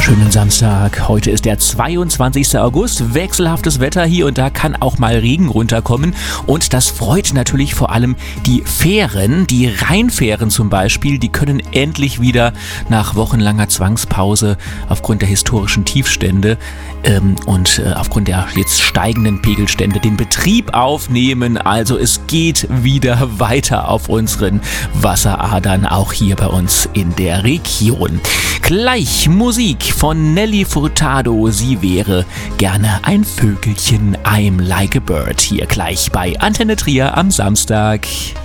Schönen Samstag. Heute ist der 22. August. Wechselhaftes Wetter, hier und da kann auch mal Regen runterkommen. Und das freut natürlich vor allem die Fähren. Die Rheinfähren zum Beispiel, die können endlich wieder nach wochenlanger Zwangspause aufgrund der historischen Tiefstände und aufgrund der jetzt steigenden Pegelstände den Betrieb aufnehmen. Also es geht wieder weiter auf unseren Wasseradern, auch hier bei uns in der Region. Gleich Musik von Nelly Furtado. Sie wäre gerne ein Vögelchen. I'm like a bird. Hier gleich bei Antenne Trier am Samstag.